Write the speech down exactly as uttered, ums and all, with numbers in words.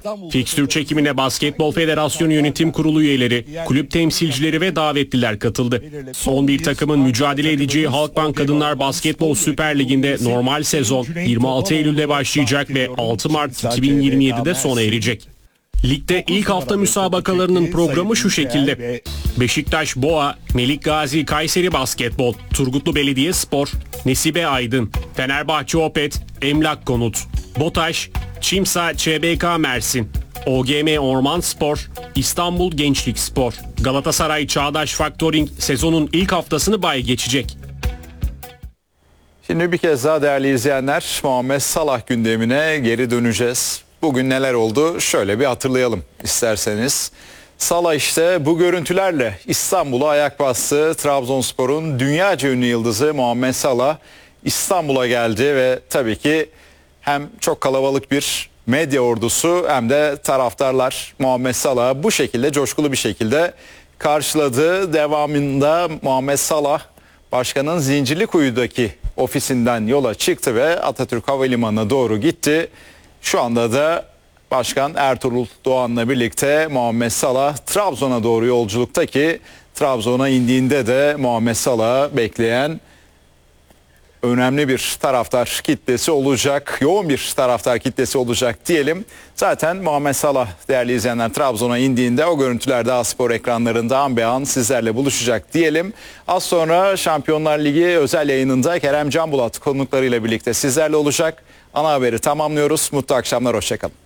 Fikstür çekimine Basketbol Federasyonu Yönetim Kurulu üyeleri, kulüp temsilcileri ve davetliler katıldı. on bir takımın mücadele edeceği Halkbank Kadınlar Basketbol Süper Ligi'nde normal sezon yirmi altı Eylül'de başlayacak ve altı Mart iki bin yirmi yedi'de sona erecek. Ligde ilk hafta müsabakalarının programı şu şekilde: Beşiktaş Boğa, Melik Gazi Kayseri Basketbol, Turgutlu Belediyespor, Nesibe Aydın, Fenerbahçe Opet, Emlak Konut, Botaş, Çimsa Ç B K Mersin, O G M Orman Spor, İstanbul Gençlik Spor. Galatasaray Çağdaş Faktoring sezonun ilk haftasını bay geçecek. Şimdi bir kez daha değerli izleyenler, Muhammed Salah gündemine geri döneceğiz. Bugün neler oldu şöyle bir hatırlayalım isterseniz. Salah işte bu görüntülerle İstanbul'a ayak bastı. Trabzonspor'un dünyaca ünlü yıldızı Muhammed Salah İstanbul'a geldi ve tabii ki hem çok kalabalık bir medya ordusu hem de taraftarlar Muhammed Salah'ı bu şekilde coşkulu bir şekilde karşıladı. Devamında Muhammed Salah başkanın Zincirlikuyu'daki ofisinden yola çıktı ve Atatürk Havalimanı'na doğru gitti. Şu anda da Başkan Ertuğrul Doğan'la birlikte Muhammed Salah Trabzon'a doğru yolculukta ki Trabzon'a indiğinde de Muhammed Salah'ı bekleyen önemli bir taraftar kitlesi olacak, yoğun bir taraftar kitlesi olacak diyelim. Zaten Muhammed Salah değerli izleyenler Trabzon'a indiğinde o görüntüler daha spor ekranlarında an be an sizlerle buluşacak diyelim. Az sonra Şampiyonlar Ligi özel yayınında Kerem Canbulat konuklarıyla birlikte sizlerle olacak. Ana haberi tamamlıyoruz. Mutlu akşamlar, hoşçakalın.